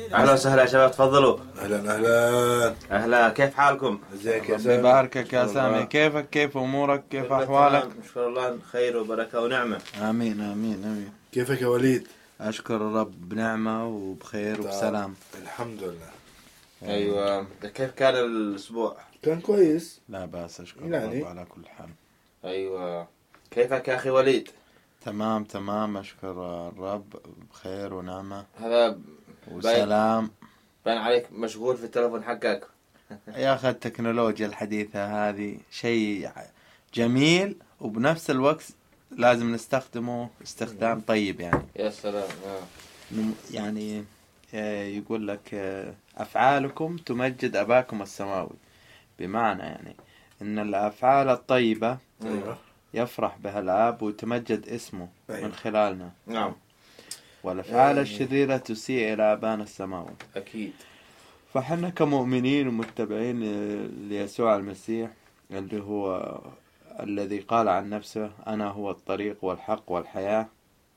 أهلا وسهلا يا شباب، تفضلوا. أهلا أهلا أهلا، كيف حالكم؟ ازيك يا ربي سامي؟ يباركك يا سامي. كيفك؟ كيف أمورك؟ كيف أحوالك؟ نشكر الله خير وبركة ونعمة. آمين آمين آمين. كيفك يا وليد؟ أشكر الرب بنعمة وبخير وبسلام. الحمد لله. أيوة، كيف كان الأسبوع؟ كان كويس. لا بأس، أشكر يعني. الرب على كل حال. أيوة، كيفك يا أخي وليد؟ تمام أشكر الرب بخير ونعمة هذا وسلام. بان عليك مشغول في التلفون حقك. يا أخي التكنولوجيا الحديثة هذه شيء جميل وبنفس الوقت لازم نستخدمه استخدام طيب يعني. يا سلام. يعني يقول لك أفعالكم تمجد أباكم السماوي، بمعنى يعني إن الأفعال الطيبة أيوة. يفرح بها الآب ويتمجد اسمه من خلالنا. نعم. والأفعال الشريرة تسيء إلى أبانا السماوي. أكيد. فحنا كمؤمنين ومتبعين ليسوع المسيح اللي هو الذي قال عن نفسه أنا هو الطريق والحق والحياة،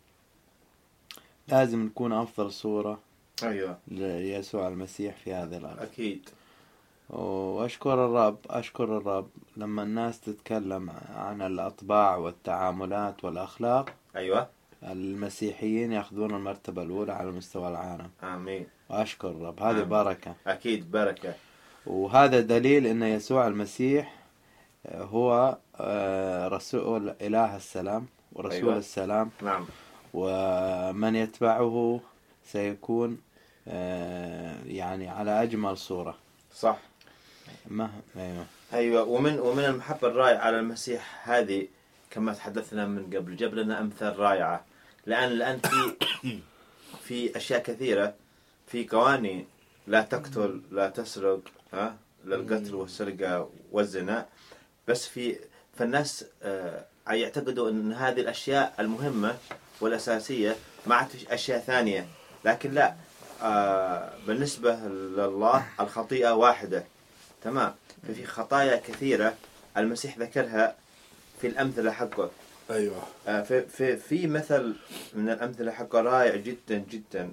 لازم نكون أفضل صورة أيوة ليسوع المسيح في هذه الأرض. أكيد. وأشكر الرب لما الناس تتكلم عن الأطباع والتعاملات والأخلاق. أيوة. المسيحيين يأخذون المرتبة الأولى على مستوى العالم. آمين. وأشكر الرب، هذه بركة. أكيد بركة. وهذا دليل أن يسوع المسيح هو رسول إله السلام ورسول أيوة. السلام. نعم. ومن يتبعه سيكون يعني على أجمل صورة. صح. أيوة. أيوة. ومن المحبة الرائعة على المسيح هذه كما تحدثنا من قبل، جاب لنا أمثال رائعة. لأن في أشياء كثيرة، في قوانين: لا تقتل، لا تسرق، لا القتل والسرقة والزنا. بس فالناس يعتقدوا أن هذه الأشياء المهمة والأساسية، مع أشياء ثانية. لكن لا، بالنسبة لله الخطيئة واحدة. تمام. ففي خطايا كثيرة المسيح ذكرها في الأمثلة حقه. أيوة. في مثل من الأمثلة حقه رائع جدا جدا،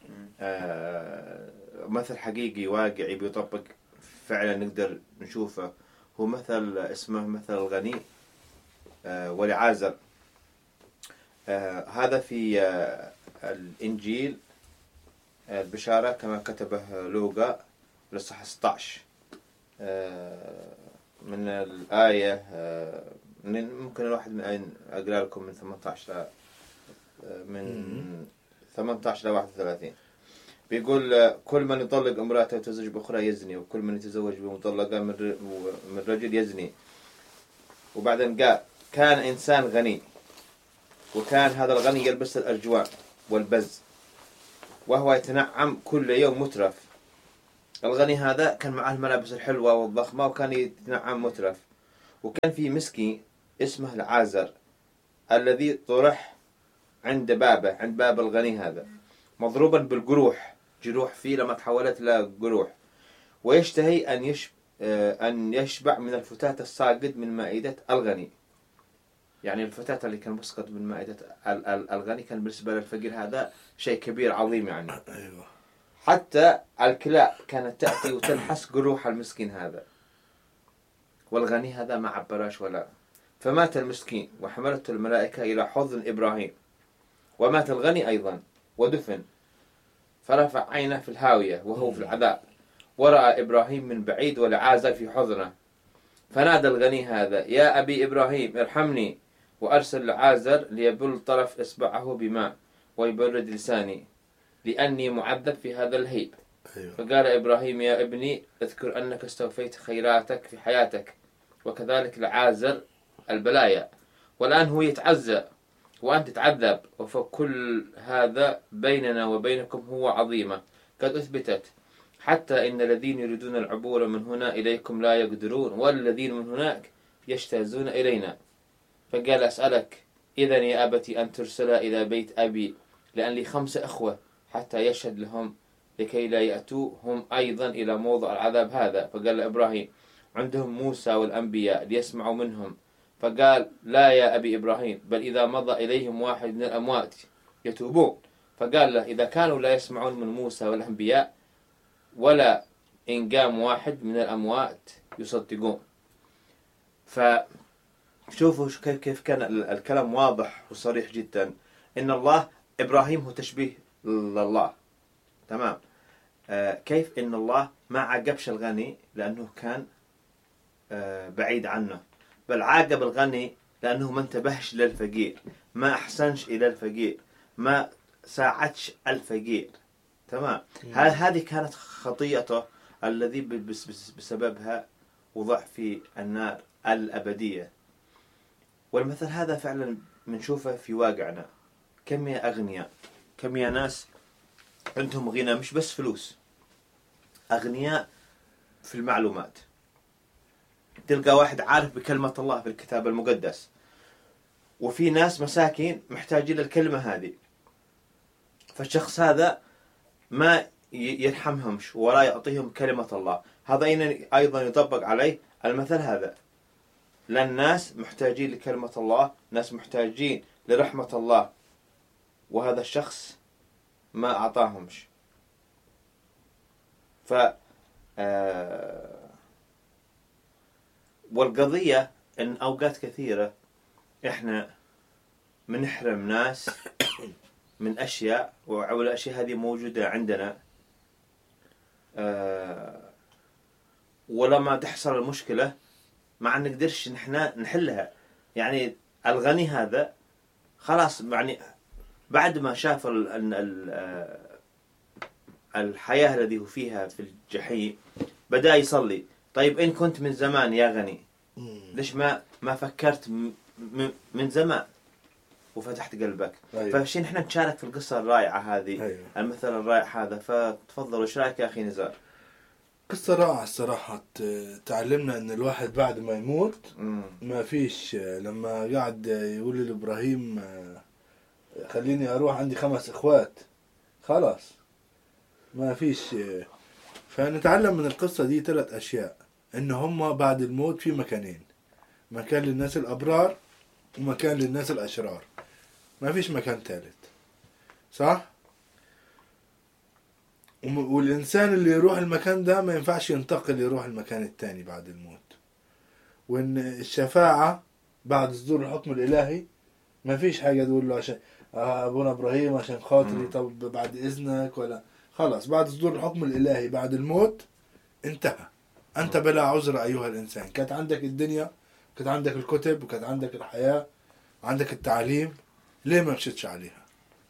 مثل حقيقي واقعي بيطبق فعلا نقدر نشوفه. هو مثل اسمه مثل الغني والعازر. هذا في الإنجيل البشارة كما كتبه لوقا للصح 16 من الآية ممكن الواحد أقرأ لكم من 18 ل 31. بيقول: كل من يطلق امرأته ويتزوج بأخرى يزني، وكل من يتزوج بمطلقة من رجل يزني. وبعدين قال: كان إنسان غني، وكان هذا الغني يلبس الأرجوان والبز، وهو يتنعم كل يوم مترف. الغني هذا كان معه الملابس الحلوة والضخمة وكان يتنعم مترف. وكان في مسكين اسمه العازر الذي طرح عند بابه، عند باب الغني هذا، مضروبا بالجروح، جروح فيه لما تحولت إلى جروح، ويشتهي أن يشبع من الفتاة الساقط من مائدة الغني. يعني الفتاة اللي كان مسقط من مائدة الغني كان بالنسبة للفقير هذا شيء كبير عظيم يعني. أيوة. حتى الكلاب كانت تأتي وتلحس جروح المسكين هذا، والغني هذا ما عبراش ولا. فمات المسكين وحملته الملائكة إلى حضن إبراهيم، ومات الغني أيضا ودفن. فرفع عينه في الهاوية وهو في العذاب، ورأى إبراهيم من بعيد والعازر في حضنه. فنادى الغني هذا: يا أبي إبراهيم ارحمني، وأرسل العازر ليبل طرف إصبعه بماء ويبرد لساني، لأني معذب في هذا الهيب. أيوة. فقال إبراهيم: يا ابني اذكر أنك استوفيت خيراتك في حياتك، وكذلك العازر البلايا، والآن هو يتعزى وأنت تتعذب، وفكل هذا بيننا وبينكم هو عظيمة قد أثبتت، حتى إن الذين يريدون العبور من هنا إليكم لا يقدرون، والذين من هناك يجتازون إلينا. فقال: أسألك إذن يا أبتي أن ترسل إلى بيت أبي، لأن لي 5 أخوة، حتى يشهد لهم لكي لا يأتوا هم أيضا إلى موضع العذاب هذا. فقال إبراهيم: عندهم موسى والأنبياء ليسمعوا منهم. فقال: لا يا أبي إبراهيم، بل إذا مضى إليهم واحد من الأموات يتوبون. فقال له إذا كانوا لا يسمعون من موسى والأنبياء ولا إن قام واحد من الأموات يصدقون. فشوفوا كيف كان الكلام واضح وصريح جدا، إن الله إبراهيم هو تشبيه لله. تمام. كيف إن الله ما عاقبش الغني لأنه كان بعيد عنه، بل عاقب الغني لأنه ما انتبهش للفقير، ما أحسنش إلى الفقير، ما ساعدش الفقير. تمام. هذه كانت خطيئته الذي بسببها وضع في النار الأبدية. والمثل هذا فعلا بنشوفه في واقعنا. كم يا أغنياء، كم يا ناس عندهم غنى مش بس فلوس، أغنياء في المعلومات. تلقى واحد عارف بكلمة الله في الكتاب المقدس، وفي ناس مساكين محتاجين للكلمة هذه، فالشخص هذا ما يرحمهمش ولا يعطيهم كلمة الله. هذا أيضا يطبق عليه المثل هذا، لأن الناس محتاجين لكلمة الله، ناس محتاجين لرحمة الله، وهذا الشخص ما أعطاهمش. والقضية إن أوقات كثيرة إحنا منحرم ناس من أشياء، والأشياء هذه موجودة عندنا، ولما تحصل المشكلة ما نقدرش نحنا نحلها. يعني الغني هذا خلاص، يعني بعد ما شاف الحياة الذي هو فيها في الجحيم بدأ يصلي. طيب إن كنت من زمان يا غني، ليش ما فكرت من زمان وفتحت قلبك؟ أيوة. فشين احنا نشارك في القصة الرائعة هذه. أيوة. المثل الرائع هذا. فتفضل، وش رايك يا أخي نزار؟ قصة رائعة الصراحة. تعلمنا ان الواحد بعد ما يموت ما فيش، لما قاعد يقول لإبراهيم خليني اروح عندي 5 اخوات، خلاص ما فيش. فنتعلم من القصة دي 3 اشياء، ان هم بعد الموت في مكانين: مكان للناس الابرار ومكان للناس الاشرار، ما فيش مكان ثالث، صح؟ والإنسان اللي يروح المكان ده ما ينفعش ينتقل يروح المكان التاني بعد الموت. وإن الشفاعة بعد صدور الحكم الإلهي ما فيش حاجة تقول له عشان أبونا إبراهيم عشان خاطري طب بعد إذنك، ولا خلاص بعد صدور الحكم الإلهي بعد الموت انتهى. أنت بلا عذر أيها الإنسان. كانت عندك الدنيا، كانت عندك الكتب، وكانت عندك الحياة، وعندك التعليم، ليه ما مشيتش عليها؟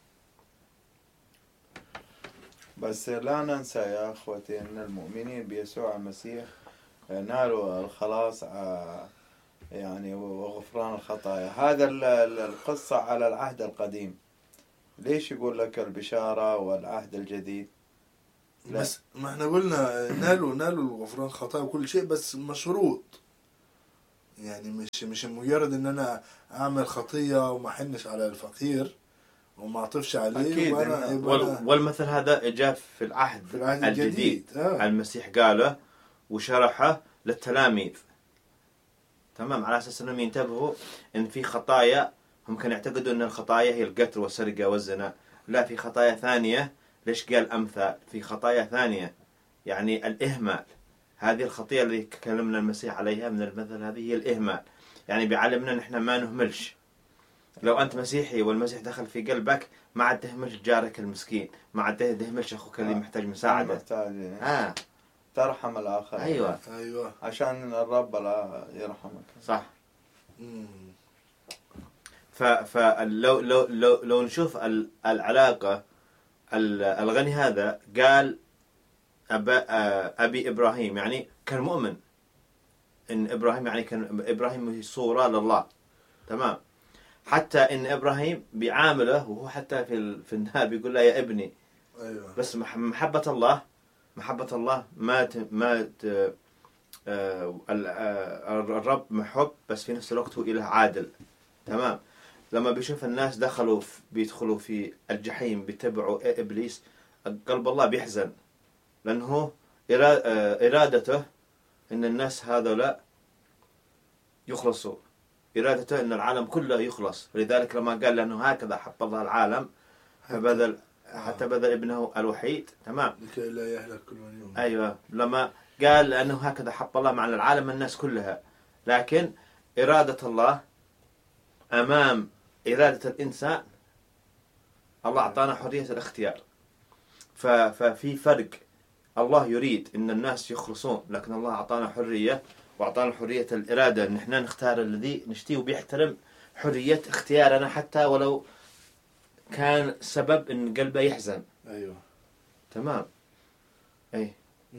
بس لا ننسى يا أخوتي أن المؤمنين بيسوع المسيح نالوا الخلاص يعني وغفران الخطايا. هذا القصة على العهد القديم. ليش يقول لك البشارة والعهد الجديد؟ لا. بس ما احنا قلنا نالوا الغفران الخطايا وكل شيء، بس مشروط. يعني مش مجرد ان انا اعمل خطية وما حنش على الفقير وما اعطفش عليه. أكيد. والمثل هذا جاء في العهد الجديد. المسيح قاله وشرحه للتلاميذ، تمام، على أساس أنهم ينتبهوا أن في خطايا هم كانوا يعتقدوا أن الخطايا هي القتل والسرقة والزنا. لا، في خطايا ثانية. ليش قال أمثال؟ في خطايا ثانية، يعني الإهمال. هذه الخطية اللي تكلمنا المسيح عليها من المثل هذه هي الإهمال. يعني بيعلمنا نحن ما نهملش. لو أنت مسيحي والمسيح دخل في قلبك، ما عاد تهملش جارك المسكين، ما عاد تهملش أخوك اللي محتاج مساعدة. ترحم الآخر. أيوة. عشان الرب لا يرحمك. صح. فلو نشوف العلاقة، الغني هذا قال أبي إبراهيم، يعني كان مؤمن إن إبراهيم، يعني كان إبراهيم صورة لله، تمام. حتى إن إبراهيم بيعامله، وهو حتى في النهاية بيقول له يا ابني. أيوة. بس محبة الله الرب محب، بس في نفس الوقت هو إله عادل، تمام. لما بيشوف الناس بيدخلوا في الجحيم بيتبعوا إبليس، قلب الله بيحزن، لأنه إرادته إن الناس هذولا يخلصوا، إرادته إن العالم كله يخلص. ولذلك لما قال لأنه هكذا حب الله العالم فبذل حتى بذل ابنه الوحيد. تمام. لكي لا يهلك كل من يؤمن. أيوة، لما قال لأنه هكذا حب الله مع العالم الناس كلها، لكن إرادة الله أمام إرادة الإنسان، الله أعطانا حرية الاختيار. ففي فرق، الله يريد أن الناس يخلصون، لكن الله أعطانا حرية، وأعطانا حرية الإرادة أن احنا نختار الذي نشتيه، وبيحترم حرية اختيارنا حتى ولو كان سبب أن قلبه يحزن. أيوة. تمام. أي.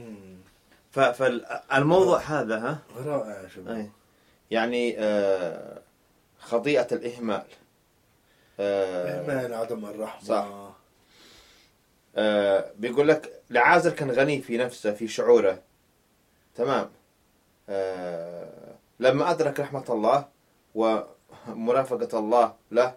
فالموضوع هذا ها رائع يا شباب. أي. يعني خطيئة الإهمال، إهمال، عدم الرحمة. صح. بيقول لك لعازر كان غني في نفسه، في شعوره. تمام. لما أدرك رحمة الله ومرافقة الله له،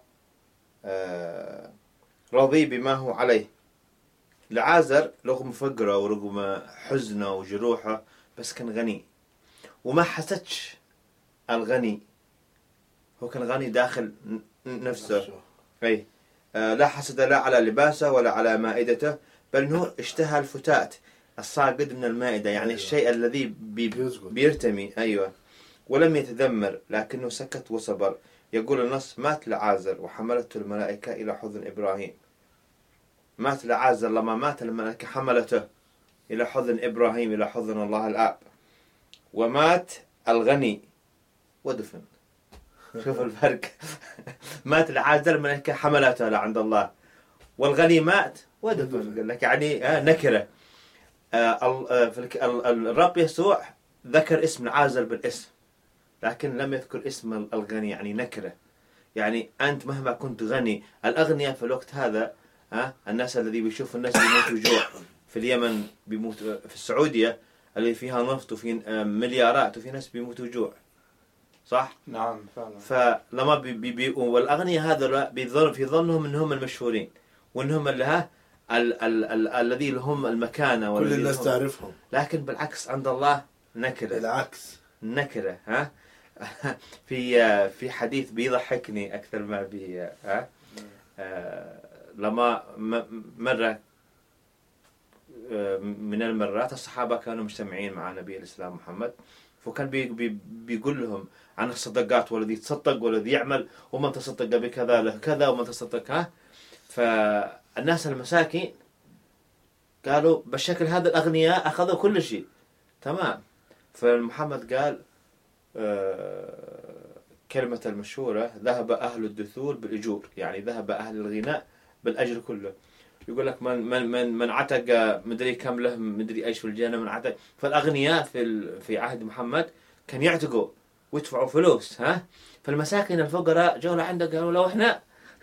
رضي بما هو عليه. لعازر رغم فقره ورغم حزنه وجروحه بس كان غني، وما حسدش الغني، هو كان غني داخل نفسه. أي. لا حسد لا على لباسه ولا على مائدته، بل انه اشتهى الفتات الصاقد من المائدة، يعني أيوة. الشيء الذي بيرتمي. أيوة. ولم يتذمر لكنه سكت وصبر. يقول النص: مات لعازر وحملته الملائكة إلى حضن إبراهيم. مات لعازر، لما مات الملائكة حملته إلى حضن إبراهيم، إلى حضن الله الآب. ومات الغني ودفن. شوف الفرق. مات لعازر، الملائكة حملته لعند الله، والغني مات ودفن. قال لك يعني نكرة. الرب يسوع ذكر اسم لعازر بالاسم، لكن لم يذكر اسم الغني، يعني نكرة. يعني أنت مهما كنت غني، الأغنياء في الوقت هذا الناس الذي بيشوف الناس بيموتوا جوع في اليمن، بيموت في السعودية اللي فيها نفط وفي مليارات، وفي ناس بيموتوا جوع. صح؟ نعم فعلا. فلما والأغنياء هذا في ظنهم أنهم المشهورين، وأنهم اللي الذي لهم المكانة، كل الناس تعرفهم. لكن بالعكس عند الله نكرة. العكس نكرة. في حديث بيضحكني أكثر ما لما مرة من المرات الصحابة كانوا مجتمعين مع نبي الإسلام محمد، فكان بيقول لهم عن الصدقات، والذي يتصدق والذي يعمل، ومن تصدق بكذا له كذا، ومن تصدق فالناس المساكين قالوا بالشكل هذا الأغنياء أخذوا كل شيء. تمام. فمحمد قال كلمة المشهورة: ذهب أهل الدثور بالأجور، يعني ذهب أهل الغناء بالأجر كله. يقول لك من عتق مدري كم له مدري ايش في الجنة من عتق. فالأغنياء في عهد محمد كان يعتقوا ويدفعوا فلوس. فالمساكين الفقراء جوا عنده قالوا لو احنا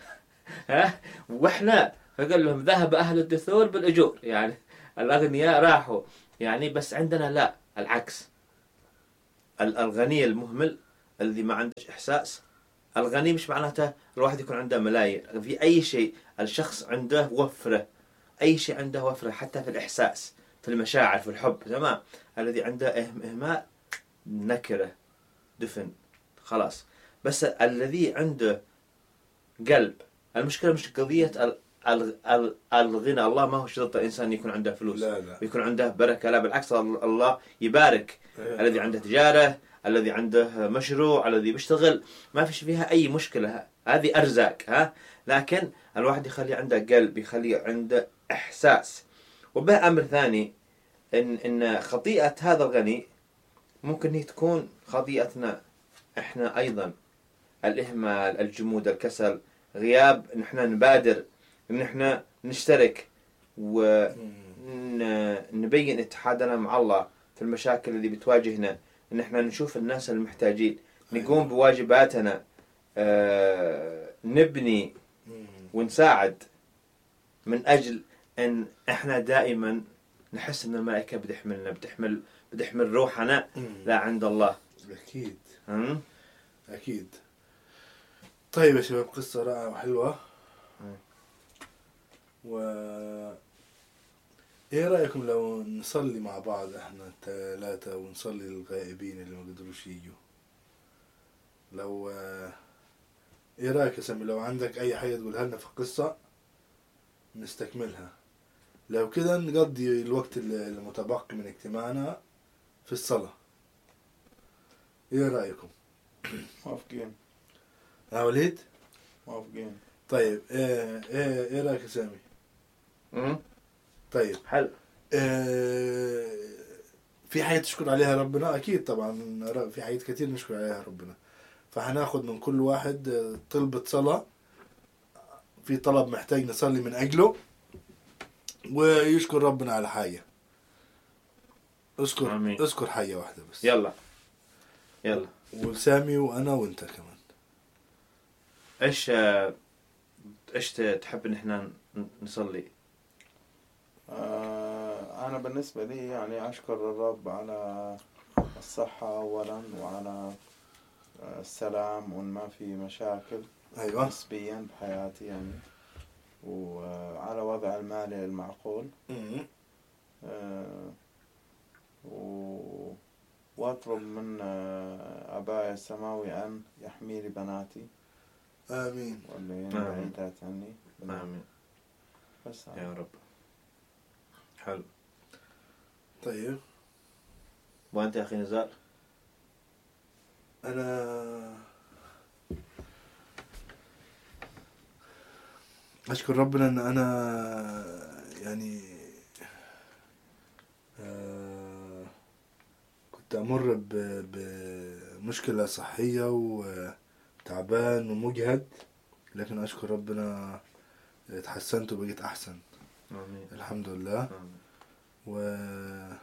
واحنا، فقال لهم ذهب أهل الدثور بالأجور، يعني الأغنياء راحوا، يعني بس عندنا لا، العكس. الغني المهمل الذي ما عندش إحساس. الغني مش معناته الواحد يكون عنده ملايين، في أي شيء الشخص عنده وفرة، أي شيء عنده وفرة، حتى في الإحساس، في المشاعر، في الحب. تمام. الذي عنده إهمال نكرة، دفن، خلاص. بس الذي عنده قلب، المشكلة مش قضية الغنى. الله ما هو شرط الإنسان يكون عنده فلوس، لا. يكون عنده بركة، لا بالعكس، الله يبارك الذي عنده تجارة، الذي عنده مشروع، الذي بيشتغل، ما فيش فيها أي مشكلة، هذه أرزاق. لكن الواحد يخلي عنده قلب، يخلي عنده إحساس. وبه أمر ثاني، إن خطيئة هذا الغني ممكن هي تكون خطيئتنا إحنا أيضا: الإهمال، الجمود، الكسل، غياب إن إحنا نبادر، إن إحنا نشترك ونبين اتحادنا مع الله في المشاكل اللي بتواجهنا، إن إحنا نشوف الناس المحتاجين، نقوم بواجباتنا، نبني ونساعد، من أجل أن إحنا دائما نحس أن الملائكة بتحملنا، بتحمل روحنا لا عند الله. أكيد. أكيد. طيب يا شباب، قصة رائعة وحلوة. إيه رأيكم لو نصلي مع بعض إحنا الثلاثة، ونصلي للغائبين اللي ما قدروش يجوا؟ لو إيه رأيك يا سامي، لو عندك أي حاجة تقولها لنا في القصة نستكملها. لو كده نقضي الوقت المتبقي من اجتماعنا في الصلاة. ايه رأيكم؟ موافقين. وليد؟ موافقين. طيب ايه رأيك يا سامي؟ طيب حلو. في حاجة تشكر عليها ربنا؟ أكيد طبعا في حاجات كتير نشكر عليها ربنا. فهناخد من كل واحد طلبة صلاة، في طلب محتاج نصلي من أجله، ويشكر ربنا على حاجة. اذكر حاجة واحدة بس. يلا والسامي وأنا وأنت كمان. ايش تحب ان احنا نصلي؟ أنا بالنسبة لي يعني أشكر الرب على الصحة أولا، وعلى السلام، وإن ما في مشاكل أيوة نسبيا بحياتي يعني، وعلى وضع المالي المعقول. وأطلب من أباي السماوي أن يحمي لي بناتي. آمين. واللي بعيدات عني. آمين. بس يا رب. حلو. طيب وأنت يا أخي نزار؟ أنا أشكر ربنا أن أنا يعني كنت أمر بمشكلة صحية وتعبان ومجهد، لكن أشكر ربنا اتحسنت وبقيت أحسن. آمين. الحمد لله. آمين.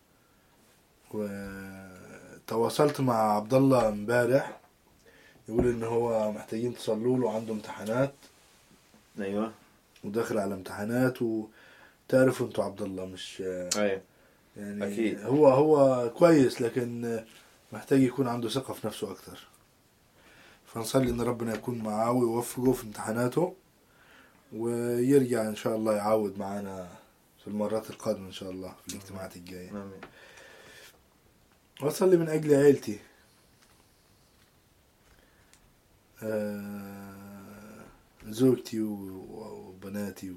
وتواصلت مع عبد الله امبارح، يقول ان هو محتاجين تصلوا له، عنده امتحانات. ايوه. وداخل على امتحانات، وتعرفوا انتوا عبد الله مش ايوه يعني أكيد. هو كويس، لكن محتاج يكون عنده ثقة في نفسه اكتر. فنصلي ان ربنا يكون معاه ويوفقه في امتحاناته، ويرجع ان شاء الله يعود معانا في المرات القادمة ان شاء الله في الاجتماعات الجاية. آمين. وأصلي من أجل عيلتي، زوجتي وبناتي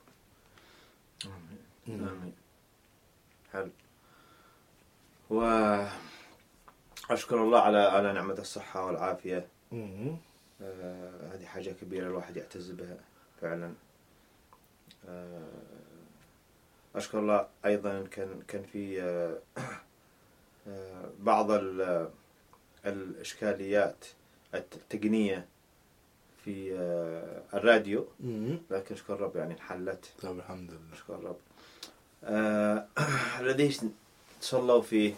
آمين. آمين. حلو. وأشكر الله على نعمة الصحة والعافية. هذه حاجة كبيرة الواحد يعتز بها فعلا. أشكر الله أيضا كان في بعض الإشكاليات التقنية في الراديو، لكن أشكر الرب يعني انحلت. طب الحمد لله. أشكر الرب. الذي تصلوا في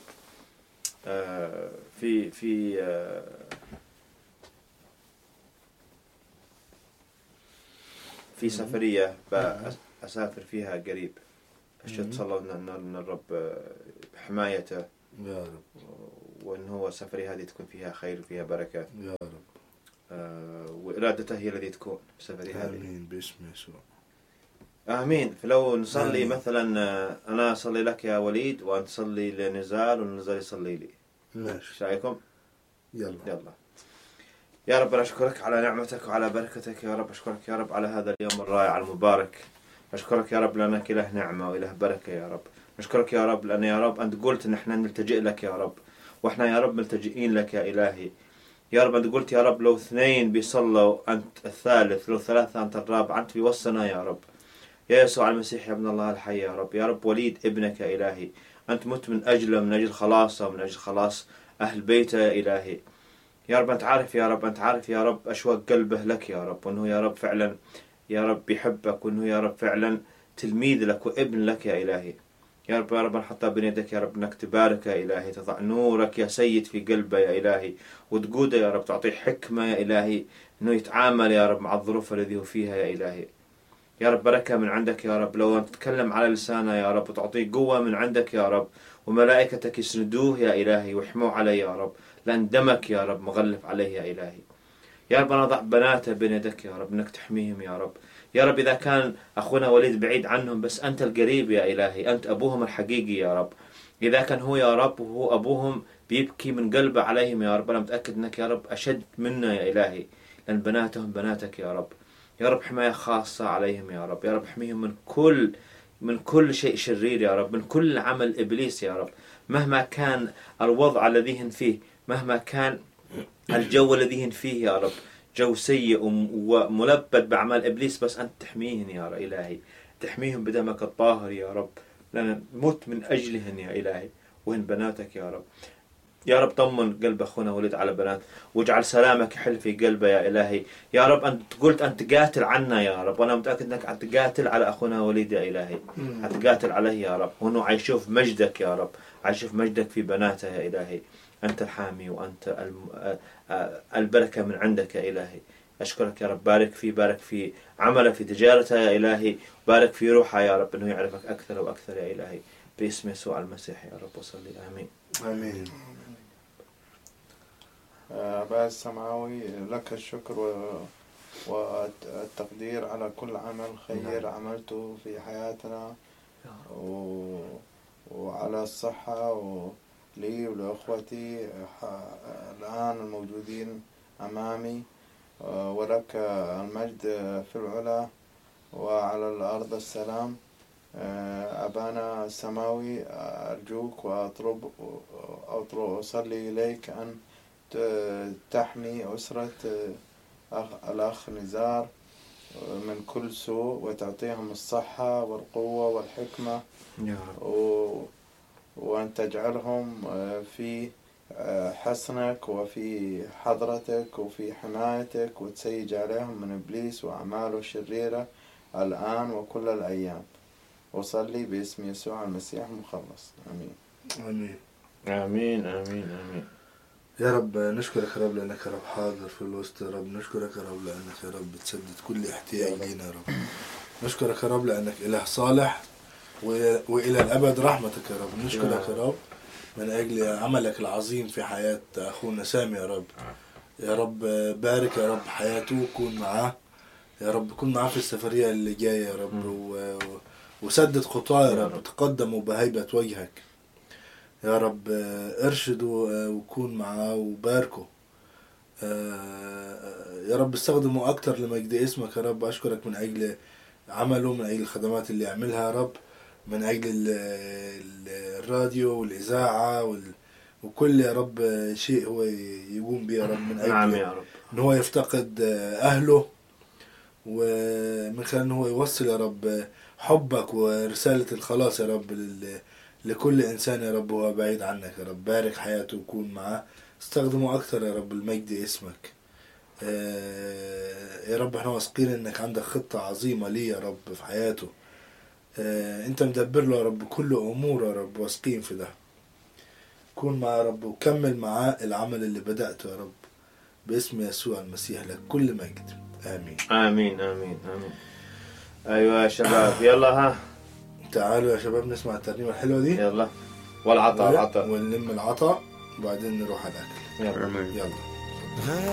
في سفرية أسافر فيها قريب. تصلوا أن الرب بحمايته يا رب، وأن هو سفري هذه تكون فيها خير وفيها بركة يا رب. وإرادته هي التي تكون سفري هذه. آمين باسم يسوع. آمين. فلو نصلي مثلا أنا أصلي لك يا وليد، وأنت تصلي لنزال، ونزال يصلي لي. ماشي. إيش رأيكم؟ يلا. يا رب أشكرك على نعمتك وعلى بركتك يا رب. أشكرك يا رب على هذا اليوم الرائع المبارك. أشكرك يا رب لأنك إله نعمة وإله بركة يا رب. أشكرك يا رب لأن يا رب أنت قلت إن إحنا نلتجئ لك يا رب، وإحنا يا رب ملتجئين لك يا إلهي. يا رب أنت قلت يا رب لو 2 بيصلوا أنت الثالث، لو 3 أنت الرابع، أنت بيوصنا يا رب. يا يسوع المسيح يا ابن الله الحي يا رب. يا رب وليد ابنك يا إلهي، أنت مت من أجله، من أجل خلاصه، من أجل خلاص أهل بيته يا إلهي. يا رب أنت عارف يا رب، أنت عارف يا رب أشواق قلبه لك يا رب، وأنه يا رب فعلا يا رب بيحبك، وأنه يا رب فعلا تلميذ لك وابن لك يا إلهي. يا رب نحطها بين يدك يا رب، انك تبارك يا إلهي، تضع نورك يا سيد في قلبه يا إلهي، وتقوده يا رب، تعطيه حكمة يا إلهي انه يتعامل يا رب مع الظروف الذي هو فيها يا إلهي. يا رب بركة من عندك يا رب، لو أنت تتكلم على لسانه يا رب، وتعطيه قوة من عندك يا رب، وملائكتك يسندوه يا إلهي ويحموه عليه يا رب، لأن دمك يا رب مغلف عليه يا إلهي. يا رب نضع بناته بين يدك يا رب، انك تحميهم يا رب. يا رب إذا كان أخونا وليد بعيد عنهم، بس أنت القريب يا إلهي، أنت أبوهم الحقيقي يا رب. إذا كان هو يا رب وهو أبوهم بيبكي من قلبه عليهم يا رب، أنا متأكد أنك يا رب أشد منا يا إلهي، لأن بناتهم بناتك يا رب. يا رب حماية خاصة عليهم يا رب. يا رب احميهم من كل شيء شرير يا رب، من كل عمل إبليس يا رب، مهما كان الوضع الذي هن فيه، مهما كان الجو الذي هن فيه يا رب، جو سيء وملبد بأعمال إبليس، بس أنت تحميهن يا إلهي، تحميهم بدمك الطاهر يا رب، لأن مت من أجلهن يا إلهي، وهن بناتك يا رب. يا رب طمن قلب أخونا وليد على بنات، واجعل سلامك يحل في قلبه يا إلهي. يا رب أنت قلت أن تقاتل عنا يا رب، وأنا متأكد أنك تقاتل على أخونا وليد يا إلهي، تقاتل عليه يا رب، وأنه عيشوف مجدك يا رب، عيشوف مجدك في بناته يا إلهي. أنت الحامي وأنت البركة من عندك يا إلهي. أشكرك يا رب، بارك في عمله، في تجارته يا إلهي، بارك في روحه يا رب، أنه يعرفك أكثر وأكثر يا إلهي، باسم يسوع المسيح يا رب وصلي آمين. آمين. أبا السماوي، لك الشكر والتقدير على كل عمل خير عملته في حياتنا، وعلى الصحة لي ولأخوتي الآن الموجودين أمامي، ولك المجد في العلا وعلى الأرض السلام. أبانا السماوي، أرجوك وأصلي إليك أن تحمي أسرة الأخ نزار من كل سوء، وتعطيهم الصحة والقوة والحكمة يا رب، وأن تجعلهم في حصنك وفي حضرتك وفي حمايتك، وتسيج عليهم من إبليس وأعماله الشريرة الآن وكل الأيام. وصلي باسم يسوع المسيح المخلص، آمين. آمين. آمين آمين آمين. يا رب نشكرك يا رب لأنك يا رب حاضر في الوسط يا رب. نشكرك يا رب لأنك يا رب بتسدد كل احتياج لينا يا رب. نشكرك يا رب لأنك إله صالح وإلى الأبد رحمتك يا رب. نشكرك يا رب من أجل عملك العظيم في حياة أخونا سامي يا رب. يا رب بارك يا رب حياته، كون معاه يا رب، كون معاه في السفرية اللي جاية يا رب، وسدد خطاه يا رب، تقدموا بهيبة وجهك يا رب. ارشدوا وكون معاه وباركوا يا رب. استخدموا أكتر لمجد اسمك يا رب. أشكرك من أجل عمله، من أجل الخدمات اللي يعملها يا رب، من أجل الراديو والإذاعة وكل يا رب شيء هو يقوم به يا رب، من أجل نعم يا رب إن هو يفتقد أهله، ومن خلال إن هو يوصل يا رب حبك ورسالة الخلاص يا رب لكل إنسان يا رب هو بعيد عنك يا رب. بارك حياته وكون معاه. استخدمه أكتر يا رب المجد اسمك يا رب. احنا واثقين إنك عندك خطة عظيمة ليه يا رب في حياته. انت مدبر له يا رب كل أمور يا رب، واثقين في ده. كون معاه يا رب وكمل معاه العمل اللي بدأته يا رب، باسم يسوع المسيح لك كل مجد. آمين آمين آمين آمين. أيوة يا شباب، يلا ها تعالوا يا شباب نسمع الترنيمة الحلوة دي. يلا، والعطاء ونلم العطاء وبعدين نروح على الأكل. يلا. يلا.